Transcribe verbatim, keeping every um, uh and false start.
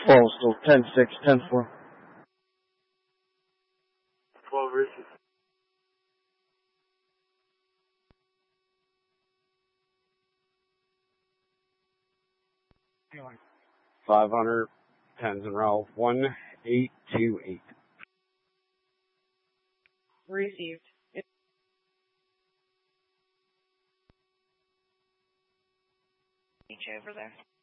Oh, so ten six, ten four. twelve received. five hundred, tens in row, one eight two eight. Received. Each over there.